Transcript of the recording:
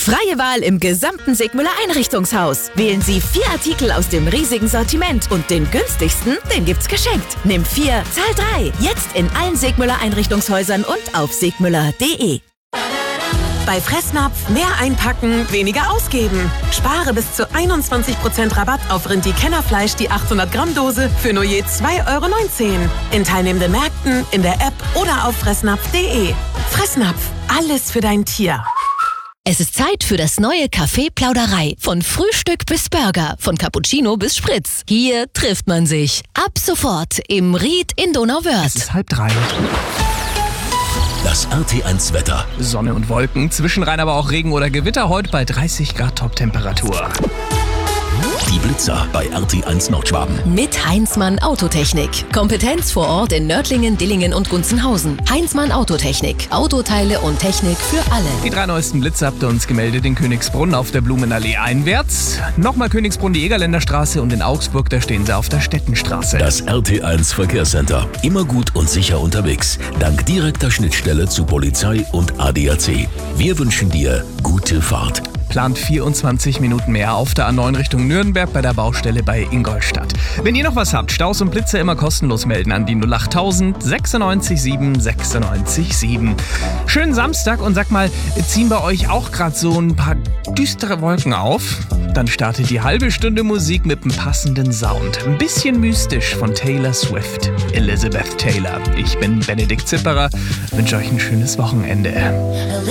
Freie Wahl im gesamten Segmüller Einrichtungshaus. Wählen Sie 4 Artikel aus dem riesigen Sortiment und den günstigsten, den gibt's geschenkt. Nimm 4, zahl 3. Jetzt in allen Segmüller Einrichtungshäusern und auf segmüller.de. Bei Fressnapf mehr einpacken, weniger ausgeben. Spare bis zu 21% Rabatt auf Rindi-Kennerfleisch, die 800 Gramm Dose für nur je 2,19 €. In teilnehmenden Märkten, in der App oder auf fressnapf.de. Fressnapf, alles für dein Tier. Es ist Zeit für das neue Café Plauderei. Von Frühstück bis Burger, von Cappuccino bis Spritz. Hier trifft man sich. Ab sofort im Ried in Donauwörth. Es ist 2:30. Das RT1 Wetter. Sonne und Wolken, zwischenrein aber auch Regen oder Gewitter, heute bei 30 Grad Top-Temperatur. Die Blitzer bei RT1 Nordschwaben. Mit Heinzmann Autotechnik. Kompetenz vor Ort in Nördlingen, Dillingen und Gunzenhausen. Heinzmann Autotechnik. Autoteile und Technik für alle. Die 3 neuesten Blitze habt ihr uns gemeldet in Königsbrunn auf der Blumenallee einwärts. Nochmal Königsbrunn die Egerländer Straße und in Augsburg, da stehen sie auf der Stettenstraße. Das RT1 Verkehrscenter. Immer gut und sicher unterwegs. Dank direkter Schnittstelle zu Polizei und ADAC. Wir wünschen dir gute Fahrt. Plant 24 Minuten mehr auf der A9 Richtung Nürnberg bei der Baustelle bei Ingolstadt. Wenn ihr noch was habt, Staus und Blitze immer kostenlos melden an die 08000 96 7 96 7. Schönen Samstag und sag mal, ziehen bei euch auch gerade so ein paar düstere Wolken auf? Dann startet die halbe Stunde Musik mit einem passenden Sound. Ein bisschen mystisch von Taylor Swift. Elizabeth Taylor. Ich bin Benedikt Zipperer, wünsche euch ein schönes Wochenende.